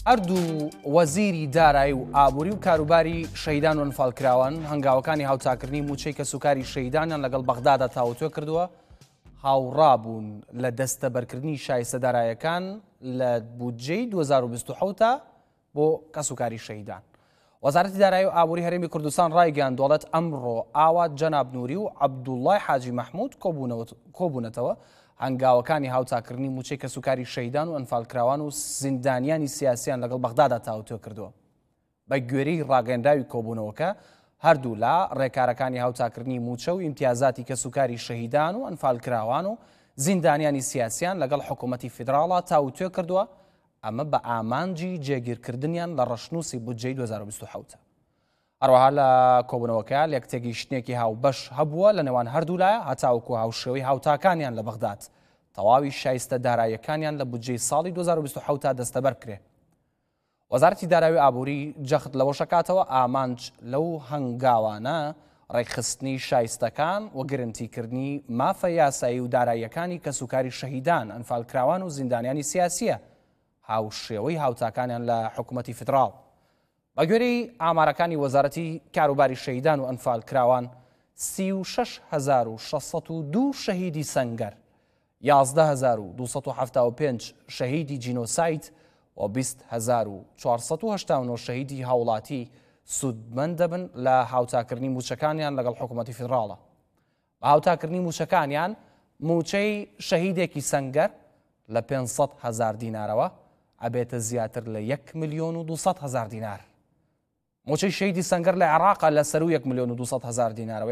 ئەردوو وەزیری دارایی و ئابووری و کاروباری شەهیدان و ئەنفاڵکراوان هەنگاوەکانی هاوتاکردنی موچەی کەسوکاری شەهیدانیان لەگەڵ بەغدادا تاوتوێ کردووە هاوڕابوون لە دەستەبەرکردنی شایستەداراییەکان لە بودجەی 2027 بۆ کەسوکاری شەهیدان. وەزارەتی دارایی و ئابووری هەرێمی کوردستان ڕایگەیاندوڵێت ئەمڕۆ ئاوات جەناب نووری و عەبدوڵڵای حاجی مەحموود کۆبوونەتەوە هەنگاوەکانی هاوتاکردنی موچەی کەسوکاری شەهیدان و ئەنفاڵکراوان و زیندانیانی سیاسیان لەگەڵ بەغدادا تاوتوێ کردووە. بە گوێرەی ڕاگەیەندراوی کۆبوونەوەکە هەردوو لا ڕێکارەکانی هاوتاکردنی موچە و ئیمتیازاتی کەسوکاری شەهیدان و ئەنفاڵکراوان و زیندانیانی سیاسیان لەگەڵ حکوومەتی فیدراڵە تاوتوێ کردووە، ئەمە بە ئامانجی جێگیرکردنیان لە ڕەشنووسی بودجەی 2027. هەروەها لە کۆبوونەوەکە یەکتێگەیشتنێکی هاوبەش هەبووە لە نێوان هەردوو لایە هەتاوکو هاوشێوەی هاوتاکانیان لە بەغداد تەواوی شایستە داراییەکانیان لە بودجەی ساڵی 2027 دەستەبەر بکرێ. وەزارەتی دارایی و ئابووری جەخت لەوە شەکاتەوە ئامانج لەو هەنگاوانە ڕێکخستنی شایستەکان و گرنگیکردنی مافە یاسایی و داراییەکانی کەسوکاری شەهیدان ئەنفاڵکراوان و زیندانیانی سیاسیە هاوشێوەی هاوتاکانیان لە حکوومەتی فیدراڵ. بە گوێرەی ئامارەکانی وەزارەتی کاروباری شەهیدان و ئەنفاڵکراوان 36,602 شەهیدی سەنگەر، 11,275 شەهیدی جینۆسایت و 20,489 شەهیدی هاوڵاتی سوودمەند دەبن لە هاوتاکردنی موچەکانیان لەگەڵ حکوومەتی فیدراڵە. بە هاوتاکردنی موچەکانیان موچەی شەهیدێکی سەنگەر لە 500,000 دینارەوە ئەبێتە زیاتر لە 1,200,000 دینار. موچەی شەهیدی سەنگەر لە عێراقا لە سەر و 1,200,000 دینارەوە